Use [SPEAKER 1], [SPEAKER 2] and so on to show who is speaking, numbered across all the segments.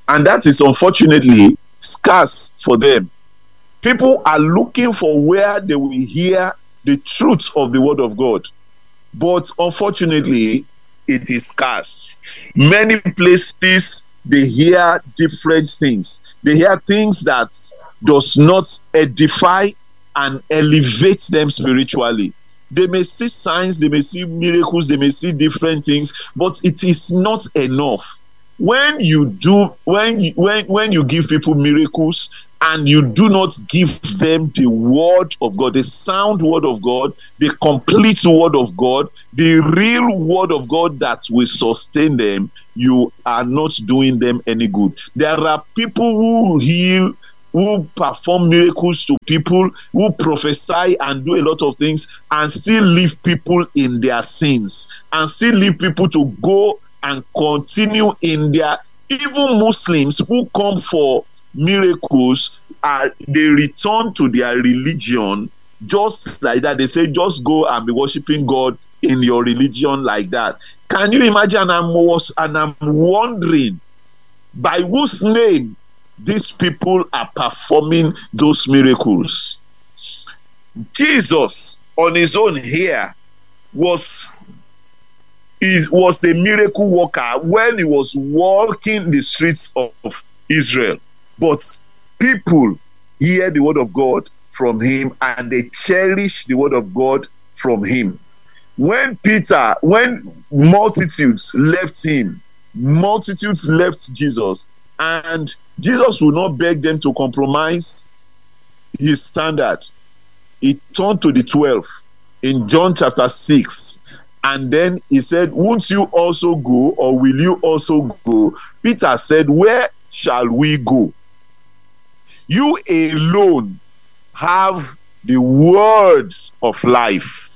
[SPEAKER 1] And that is unfortunately scarce for them. People are looking for where they will hear the truth of the word of God. But unfortunately, it is scarce. Many places they hear different things. They hear things that does not edify and elevate them spiritually. They may see signs, they may see miracles, they may see different things, but it is not enough. When you give people miracles and you do not give them the word of God, the sound word of God, the complete word of God, the real word of God that will sustain them, you are not doing them any good. There are people who heal, who perform miracles to people, who prophesy and do a lot of things, and still leave people in their sins, and still leave people to go and continue in their, even Muslims who come for miracles, they return to their religion just like that. They say, just go and be worshiping God in your religion like that. Can you imagine? And I'm wondering by whose name these people are performing those miracles. Jesus on his own here was a miracle worker when he was walking the streets of Israel. But people hear the word of God from him and they cherish the word of God from him. When multitudes left him, multitudes left Jesus, and Jesus would not beg them to compromise his standard. He turned to the 12 in John chapter 6. And then he said, won't you also go, or will you also go? Peter said, where shall we go? You alone have the words of life.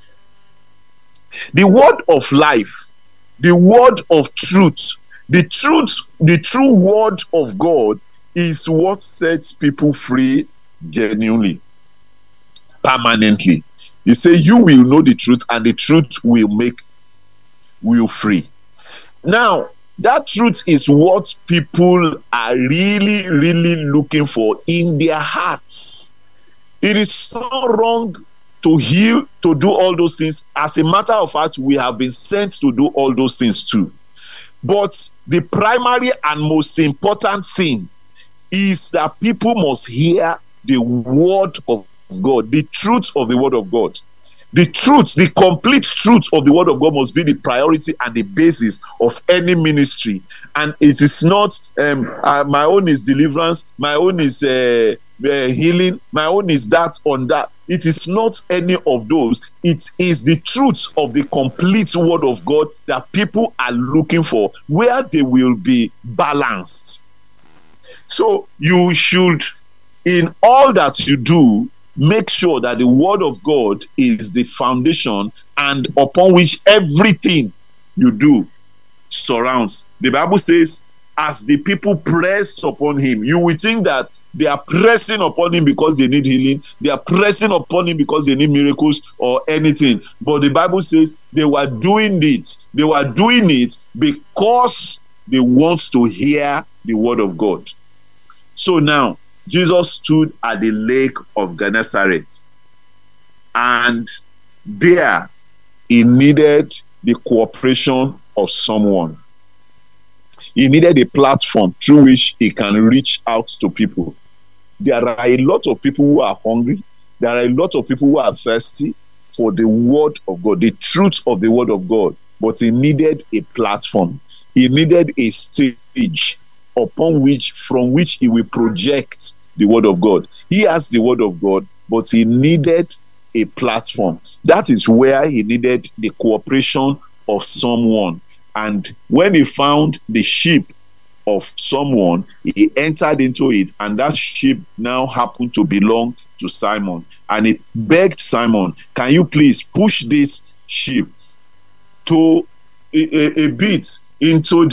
[SPEAKER 1] The word of life, the word of truth, the true word of God is what sets people free genuinely, permanently. He said, you will know the truth, and the truth will make you free. Now, that truth is what people are really, really looking for in their hearts. It is not wrong to heal, to do all those things. As a matter of fact, we have been sent to do all those things too. But the primary and most important thing is that people must hear the word of God, the truth of the word of God. The truth, the complete truth of the word of God must be the priority and the basis of any ministry. And it is not, my own is deliverance, my own is healing, my own is that on that. It is not any of those. It is the truth of the complete word of God that people are looking for, where they will be balanced. So you should, in all that you do, make sure that the word of God is the foundation and upon which everything you do surrounds. The Bible says, as the people pressed upon him, you will think that they are pressing upon him because they need healing. They are pressing upon him because they need miracles or anything. But the Bible says they were doing it. They were doing it because they want to hear the word of God. So now, Jesus stood at the lake of Gennesaret, and there he needed the cooperation of someone. He needed a platform through which he can reach out to people. There are a lot of people who are hungry. There are a lot of people who are thirsty for the word of God, the truth of the word of God. But he needed a platform. He needed a stage from which he will project the word of God. He has the word of God, but he needed a platform. That is where he needed the cooperation of someone. And when he found the sheep of someone, he entered into it, and that sheep now happened to belong to Simon. And he begged Simon, can you please push this sheep to a bit into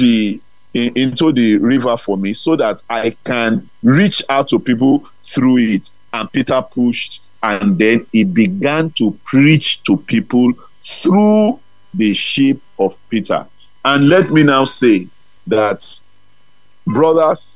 [SPEAKER 1] the river for me, so that I can reach out to people through it? And Peter pushed, and then he began to preach to people through the sheep of Peter. And let me now say that, brothers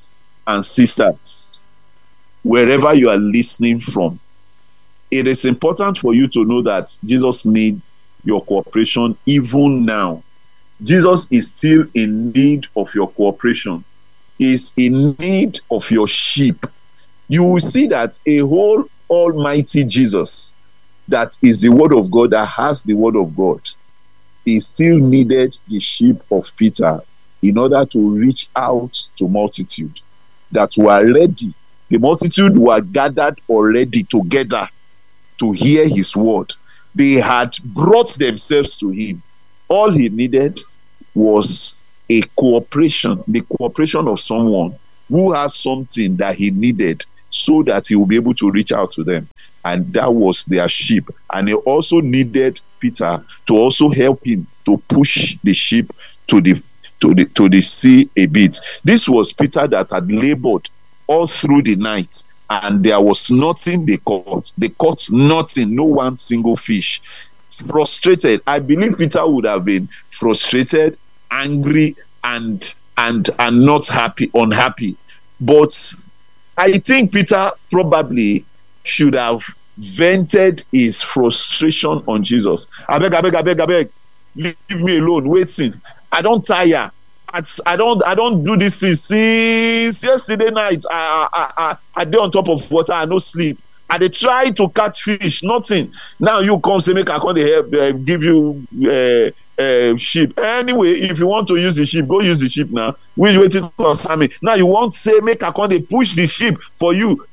[SPEAKER 1] and sisters, wherever you are listening from, it is important for you to know that Jesus needs your cooperation even now. Jesus is still in need of your cooperation. He is in need of your sheep. You will see that a whole almighty Jesus, that is the word of God, that has the word of God, he still needed the sheep of Peter in order to reach out to multitude that were ready. The multitude were gathered already together to hear his word. They had brought themselves to him. All he needed was a cooperation, the cooperation of someone who has something that he needed so that he will be able to reach out to them. And that was their sheep. And he also needed Peter to also help him to push the sheep to the sea a bit. This was Peter that had labored all through the night, and there was nothing they caught. They caught nothing, no one single fish. Frustrated. I believe Peter would have been frustrated, angry, and not happy, unhappy. But I think Peter probably should have vented his frustration on Jesus. I beg, leave me alone, waiting. I don't tire. I don't do this thing since yesterday night. I dey on top of water. I no sleep. I dey try to catch fish, nothing. Now you come say make I come dey help give you sheep. Anyway, if you want to use the sheep, go use the sheep now. We waiting for Sammy. Now you want say make I come dey push the sheep for you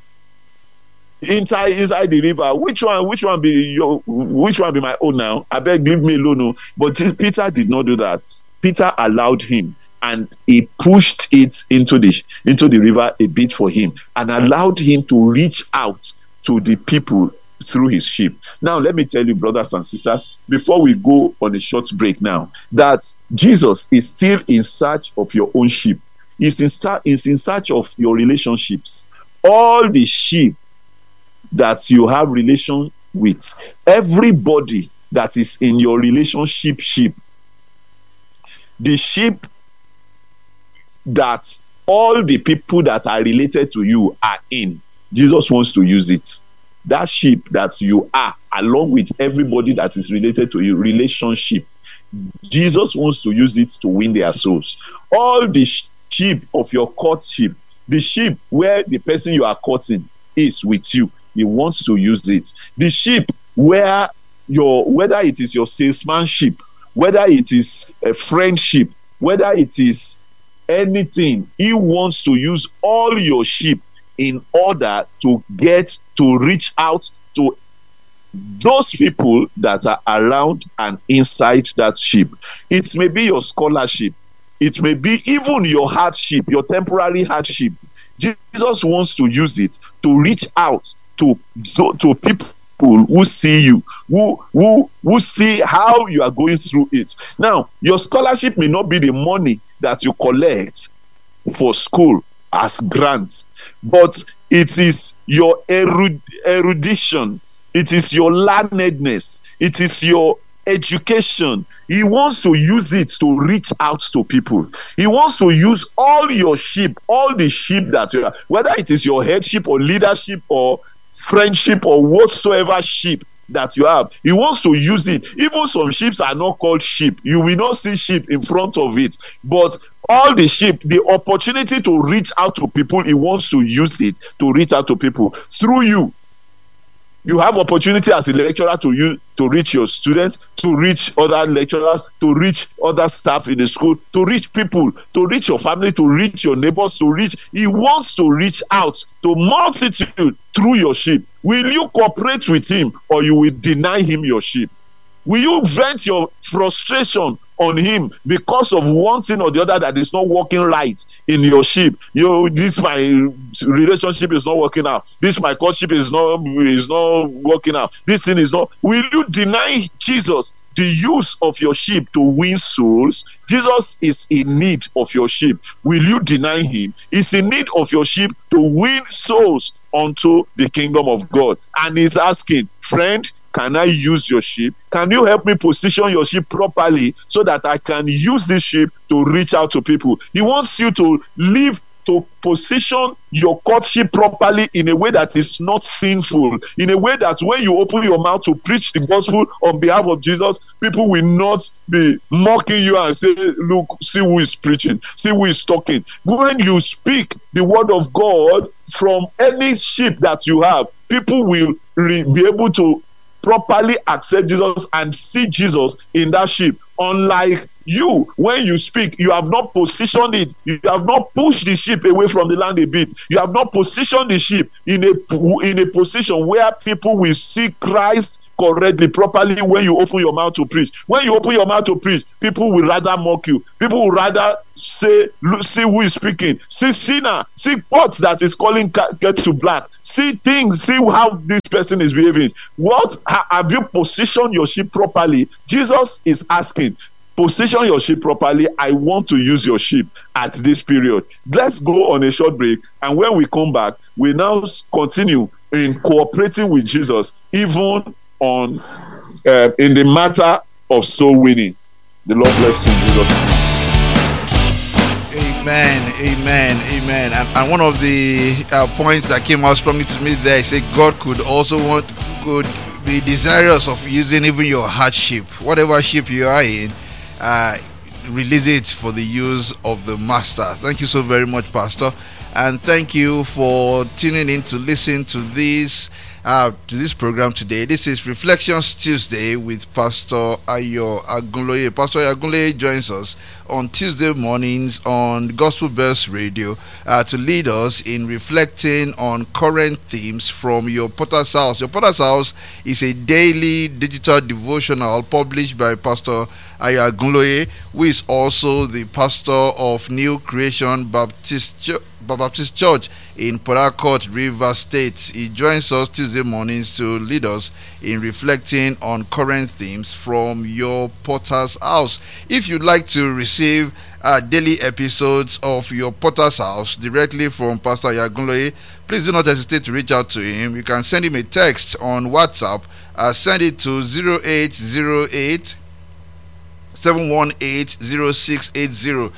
[SPEAKER 1] inside the river. Which one be my own now? I beg, leave me alone. No. But Peter did not do that. Peter allowed him, and he pushed it into the river a bit for him, and allowed him to reach out to the people through his sheep. Now, let me tell you, brothers and sisters, before we go on a short break now, that Jesus is still in search of your own sheep. He's in search of your relationships. All the sheep that you have relation with, everybody that is in your relationship sheep, the sheep that all the people that are related to you are in, Jesus wants to use it. That sheep that you are, along with everybody that is related to you, relationship, Jesus wants to use it to win their souls. All the sheep of your courtship, the sheep where the person you are courting is with you, he wants to use it. The sheep where whether it is your salesmanship, whether it is a friendship, whether it is anything, he wants to use all your sheep in order to reach out to those people that are around and inside that sheep. It may be your scholarship. It may be even your hardship, your temporary hardship. Jesus wants to use it to reach out to people who see you, who see how you are going through it. Now, your scholarship may not be the money that you collect for school as grants, but it is your erudition, it is your learnedness, it is your education. He wants to use it to reach out to people. He wants to use all your sheep, all the sheep that you are, whether it is your headship or leadership or friendship or whatsoever sheep that you have. He wants to use it. Even some sheep are not called sheep. You will not see sheep in front of it. But all the sheep, the opportunity to reach out to people, he wants to use it to reach out to people. Through you, you have opportunity as a lecturer to reach your students, to reach other lecturers, to reach other staff in the school, to reach people, to reach your family, to reach your neighbors, he wants to reach out to multitude through your sheep. Will you cooperate with him, or you will deny him your sheep? Will you vent your frustration on him because of one thing or the other that is not working right in your sheep? This my relationship is not working out. This my courtship is not working out. This thing is not. Will you deny Jesus the use of your sheep to win souls? Jesus is in need of your sheep. Will you deny him? He's in need of your sheep to win souls unto the kingdom of God. And he's asking, friend, can I use your sheep? Can you help me position your sheep properly so that I can use this sheep to reach out to people? He wants you to live to position your courtship properly in a way that is not sinful, in a way that when you open your mouth to preach the gospel on behalf of Jesus, people will not be mocking you and say, look, see who is preaching, see who is talking. When you speak the word of God from any sheep that you have, people will be able to properly accept Jesus and see Jesus in that sheep. Unlike you, when you speak, you have not positioned it, you have not pushed the sheep away from the land a bit, you have not positioned the sheep in a position where people will see Christ correctly, properly. When you open your mouth to preach, when you open your mouth to preach, people will rather mock you, people will rather say, look, see who is speaking, see sinner, see pots that is calling get to black, see things, see how this person is behaving. What have you positioned your sheep properly? Jesus is asking, position your sheep properly. I want to use your sheep at this period. Let's go on a short break, and when we come back, we now continue in cooperating with Jesus, even on in the matter of soul winning. The Lord bless you, Jesus.
[SPEAKER 2] Amen, amen, amen. And one of the points that came out strongly to me there, I said God could be desirous of using even your hardship, whatever ship you are in. Release it for the use of the master. Thank you so very much, Pastor, and thank you for tuning in to listen to this program today. This is Reflections Tuesday with Pastor Ayo Agunloye. Pastor Agunloye joins us on Tuesday mornings on Gospel Bells Radio to lead us in reflecting on current themes from Your Potter's House. Your Potter's House is a daily digital devotional published by Pastor Ayo Agunloye, who is also the pastor of New Creation Baptist Church in Port Harcourt, Rivers State. He joins us Tuesday mornings to lead us in reflecting on current themes from Your Potter's House. If you'd like to receive daily episodes of Your Potter's House directly from Pastor Agunloye, please do not hesitate to reach out to him. You can send him a text on WhatsApp. Send it to 0808 718-0680,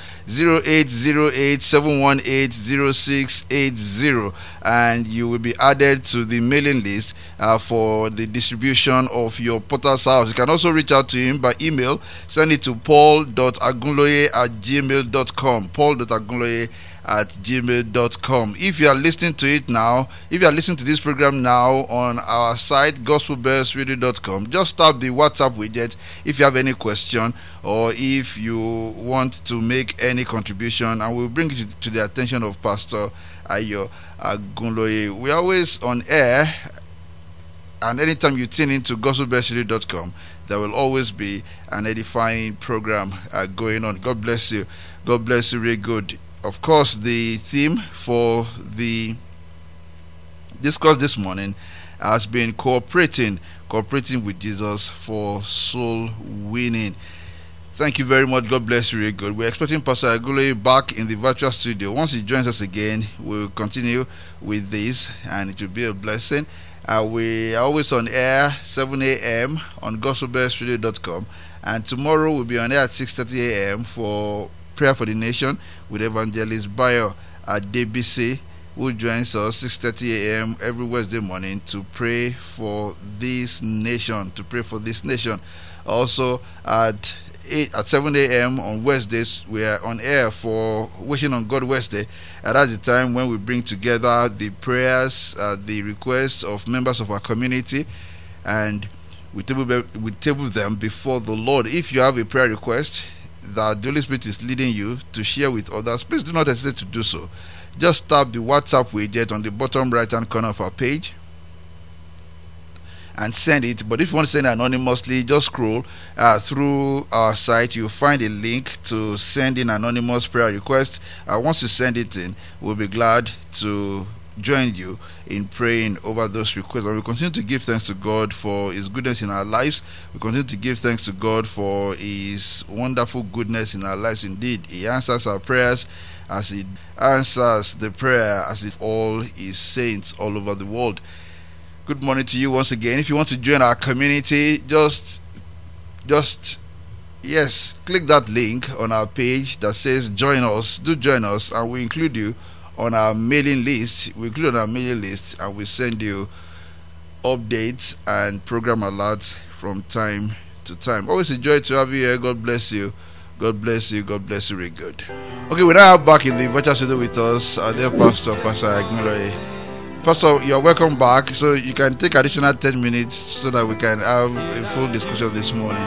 [SPEAKER 2] 0808-718-0680, and you will be added to the mailing list for the distribution of Your Potter's House. You can also reach out to him by email. Send it to paul.agunloye@gmail.com, paul.agunloye@gmail.com. If you are listening to it now, if you are listening to this program now on our site gospelbellsradio.com, just tap the WhatsApp widget if you have any question or if you want to make any contribution, and we'll bring it to the attention of Pastor Ayo Agunloye. We're always on air, and anytime you tune into gospelbellsradio.com, there will always be an edifying program going on. God bless you. God bless you really good. Of course, the theme for the discourse this morning has been cooperating with Jesus for soul winning. Thank you very much. God bless you really good. We're expecting Pastor Agunloye back in the virtual studio. Once he joins us again, we'll continue with this, and it will be a blessing. We are always on air 7 a.m. on gospelbellsradio.com, and tomorrow we'll be on air at 6:30 a.m. for Prayer for the Nation with Evangelist Bayo at DBC, who joins us 6:30 a.m. every Wednesday morning to pray for this nation. Also at 7 a.m. on Wednesdays, we are on air for Wishing on God Wednesday, and that's the time when we bring together the prayers, the requests of members of our community, and we table them before the Lord. If you have a prayer request that the Holy Spirit is leading you to share with others, please do not hesitate to do so. Just tap the WhatsApp widget on the bottom right hand corner of our page and send it. But if you want to send it anonymously, just scroll through our site. You'll find a link to send in anonymous prayer request. Once you send it in, we'll be glad to join you in praying over those requests. And we continue to give thanks to God for His goodness in our lives. We continue to give thanks to God for His wonderful goodness in our lives. Indeed, He answers our prayers as He answers the prayer as if all His saints all over the world. Good morning to you once again. If you want to join our community, just yes, click that link on our page that says join us. Do join us, and we include you on our mailing list. We include on our mailing list, and we send you updates and program alerts from time to time. Always a joy to have you here. God bless you. God bless you. God bless you. Very good. Okay, we now have back in the virtual studio with us our dear Pastor Agnolo. Pastor, you're welcome back. So you can take additional 10 minutes so that we can have a full discussion this morning.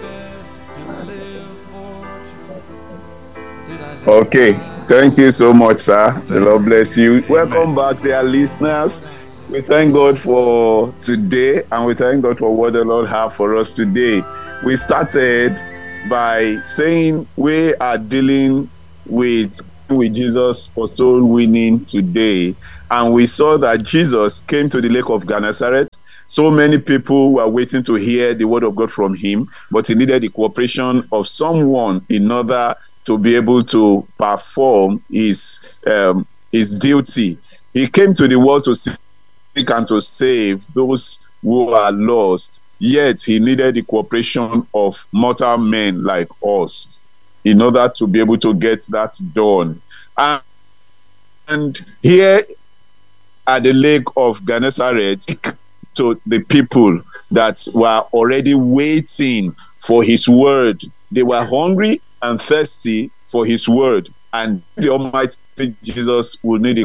[SPEAKER 1] Okay, thank you so much, sir. The Lord bless you. Amen. Welcome back, dear listeners. We thank God for today, and we thank God for what the Lord has for us today. We started by saying we are dealing with Jesus for soul winning today, and we saw that Jesus came to the lake of Gennesaret. So many people were waiting to hear the word of God from him, but he needed the cooperation of someone in order to be able to perform his duty. He came to the world to seek and to save those who are lost, yet he needed the cooperation of mortal men like us in order to be able to get that done. And here at the lake of Gennesaret, to the people that were already waiting for his word. They were hungry and thirsty for his word, and the Almighty Jesus will need it.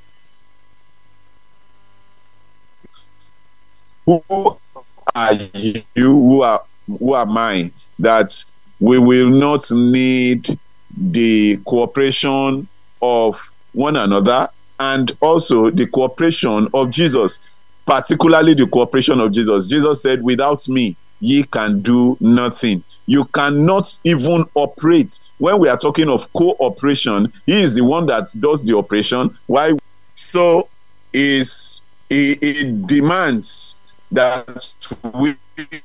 [SPEAKER 1] Who are you? Who am I? That we will not need the cooperation of one another, and also the cooperation of Jesus, particularly the cooperation of Jesus. Jesus said, without me, ye can do nothing. You cannot even operate. When we are talking of cooperation, he is the one that does the operation. Why? So it demands that we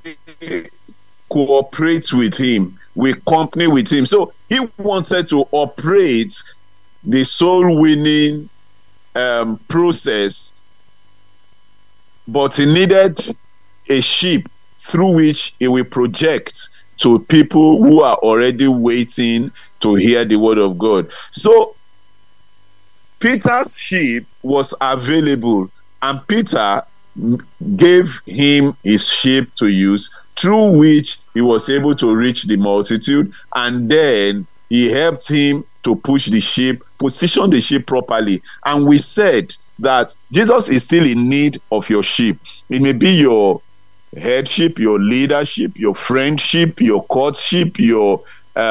[SPEAKER 1] cooperate with him, we company with him. So he wanted to operate the soul winning process, but he needed a ship through which he will project to people who are already waiting to hear the word of God. So Peter's ship was available, and Peter gave him his ship to use, through which he was able to reach the multitude, and then he helped him to push the ship, position the ship properly. And we said that Jesus is still in need of your ship. It may be your headship, your leadership, your friendship, your courtship, your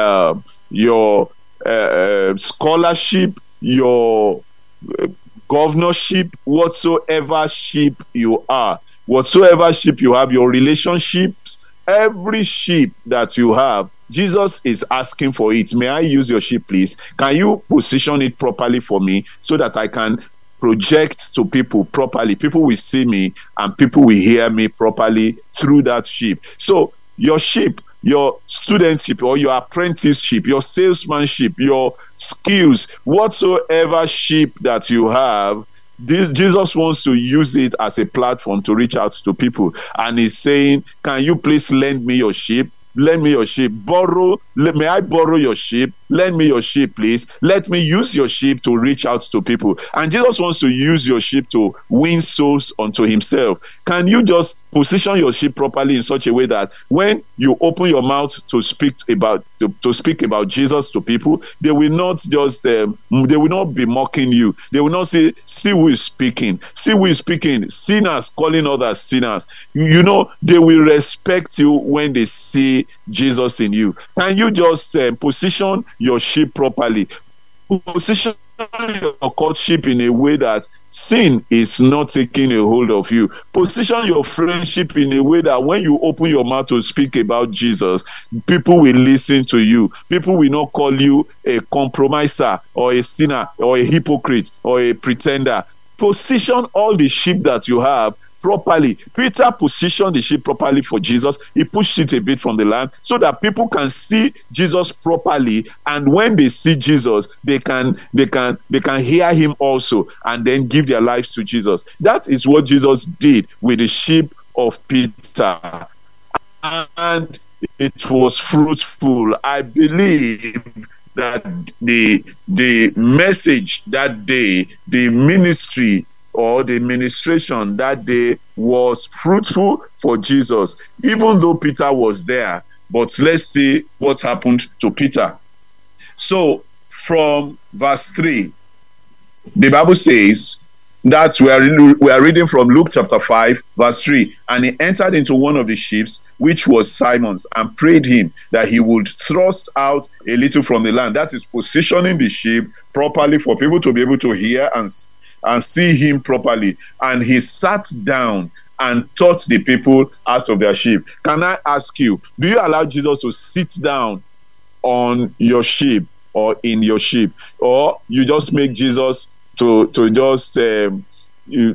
[SPEAKER 1] scholarship, your governorship, whatsoever ship you are, whatsoever ship you have, your relationships, every ship that you have, Jesus is asking for it. May I use your ship, please? Can you position it properly for me so that I can project to people properly? People will see me and people will hear me properly through that ship. So your ship, your studentship or your apprenticeship, your salesmanship, your skills, whatsoever ship that you have, Jesus wants to use it as a platform to reach out to people. And he's saying, can you please lend me your ship? Lend me your ship. May I borrow your ship? Lend me your ship, please. Let me use your ship to reach out to people. And Jesus wants to use your ship to win souls unto himself. Can you just position your ship properly in such a way that when you open your mouth to speak about Jesus to people, they will not just they will not be mocking you. They will not say, see who is speaking. See who is speaking. Sinners calling others sinners. You know, they will respect you when they see Jesus in you. Can you just position your ship properly? Position your courtship in a way that sin is not taking a hold of you. Position your friendship in a way that when you open your mouth to speak about Jesus, people will listen to you. People will not call you a compromiser or a sinner or a hypocrite or a pretender. Position all the sheep that you have properly. Peter positioned the ship properly for Jesus. He pushed it a bit from the land so that people can see Jesus properly, and when they see Jesus, they can hear him also, and then give their lives to Jesus. That is what Jesus did with the ship of Peter. And it was fruitful. I believe that the message that day, the ministry or the ministration that day was fruitful for Jesus, even though Peter was there. But let's see what happened to Peter. So from verse 3, the Bible says that we are reading from Luke chapter 5, verse 3. And he entered into one of the ships, which was Simon's, and prayed him that he would thrust out a little from the land. That is positioning the ship properly for people to be able to hear and see him properly. And he sat down and taught the people out of their ship. Can I ask you, do you allow Jesus to sit down on your ship or in your ship, or you just make Jesus to just be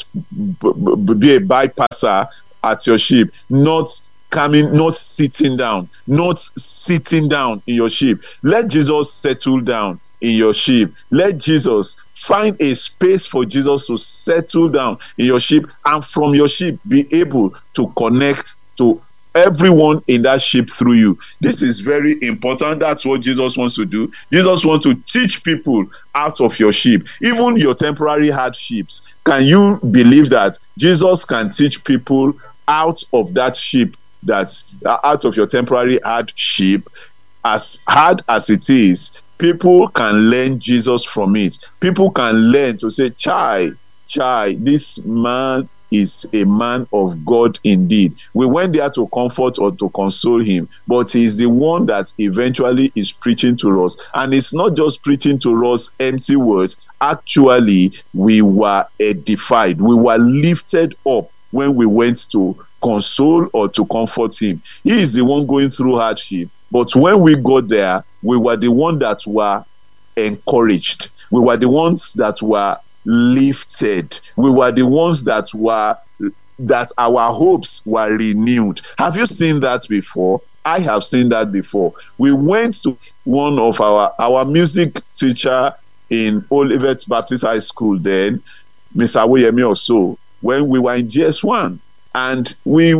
[SPEAKER 1] a bypasser at your ship, not sitting down in your ship? Let Jesus settle down in your ship. Let Jesus find a space for Jesus to settle down in your ship, and from your ship be able to connect to everyone in that ship through you. This is very important. That's what Jesus wants to do. Jesus wants to teach people out of your ship, even your temporary hardships. Can you believe that Jesus can teach people out of that ship, that's out of your temporary hardship? As hard as it is, people can learn Jesus from it. People can learn to say, chai, this man is a man of God indeed. We went there to comfort or to console him, but he's the one that eventually is preaching to us. And it's not just preaching to us empty words. Actually, we were edified. We were lifted up when we went to console or to comfort him. He is the one going through hardship. But when we got there, we were the ones that were encouraged. We were the ones that were lifted. We were the ones that our hopes were renewed. Have you seen that before? I have seen that before. We went to one of our music teacher in Olivet Baptist High School then, Mr. Awoyemi also, when we were in GS1, and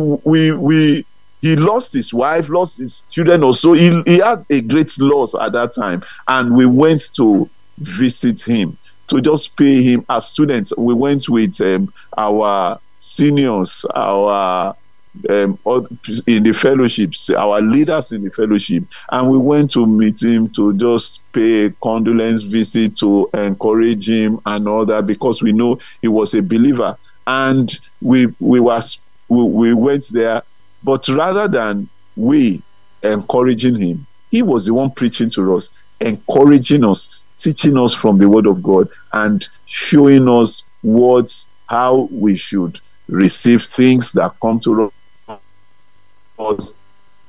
[SPEAKER 1] he lost his wife, lost his children also. He had a great loss at that time, and we went to visit him, to just pay him as students. We went with our seniors, our in the fellowships, our leaders in the fellowship, and we went to meet him to just pay a condolence visit, to encourage him and all that, because we know he was a believer. And we went there, but rather than we encouraging him, he was the one preaching to us, encouraging us, teaching us from the word of God, and showing us how we should receive things that come to us,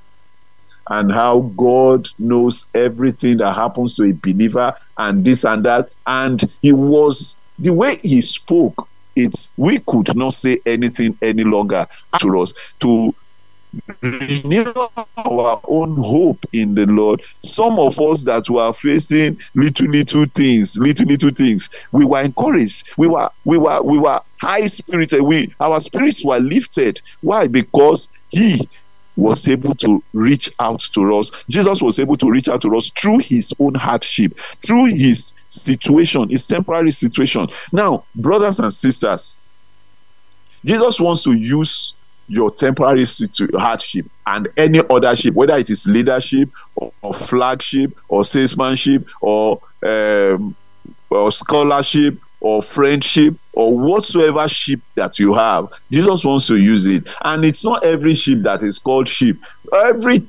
[SPEAKER 1] and how God knows everything that happens to a believer, and this and that. And he was, the way he spoke, we could not say anything any longer to us, to renew our own hope in the Lord. Some of us that were facing little things, we were encouraged. We were high spirited. Our spirits were lifted. Why? Because he was able to reach out to us. Jesus was able to reach out to us through his own hardship, through his situation, his temporary situation. Now, brothers and sisters, Jesus wants to use your temporary hardship and any other ship, whether it is leadership or flagship or salesmanship or scholarship or friendship or whatsoever ship that you have. Jesus wants to use it. And it's not every ship that is called ship. Every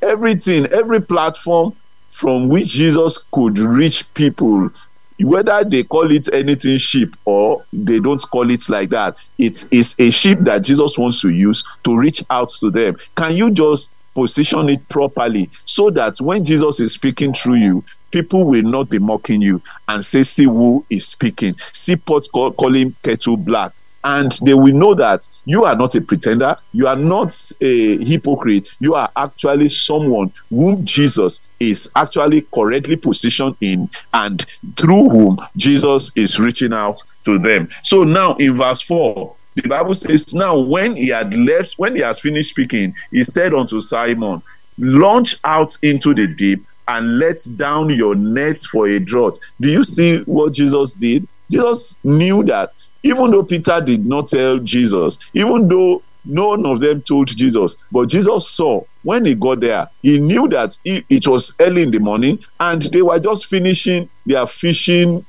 [SPEAKER 1] platform from which Jesus could reach people, whether they call it anything ship or they don't call it like that, it is a ship that Jesus wants to use to reach out to them. Can you just position it properly so that when Jesus is speaking through you, people will not be mocking you and say, see who is speaking. See pot calling kettle black. And they will know that you are not a pretender. You are not a hypocrite. You are actually someone whom Jesus is actually correctly positioned in, and through whom Jesus is reaching out to them. So now in verse 4, The Bible says, now when he has finished speaking, he said unto Simon, launch out into the deep and let down your nets for a draught. Do you see what Jesus did? Jesus knew that, even though Peter did not tell Jesus, even though none of them told Jesus, but Jesus saw when he got there. He knew that it was early in the morning and they were just finishing their fishing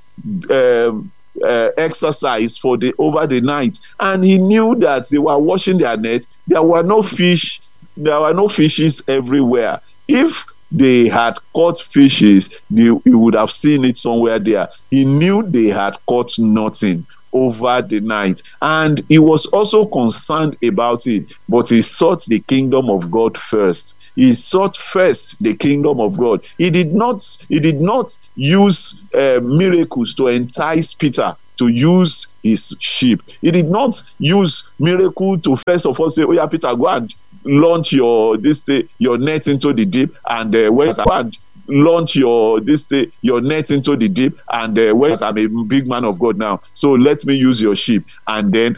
[SPEAKER 1] exercise for over the night, and he knew that they were washing their net. There were no fishes everywhere. If they had caught fishes, he would have seen it somewhere there. He knew they had caught nothing over the night, and he was also concerned about it, but he sought the kingdom of God first. He sought first the kingdom of God. He did not use miracles to entice Peter to use his ship. He did not use miracle to first of all say, oh yeah, Peter, go and launch your net into the deep, and launch your net into the deep, and I'm a big man of God now, so let me use your ship. And then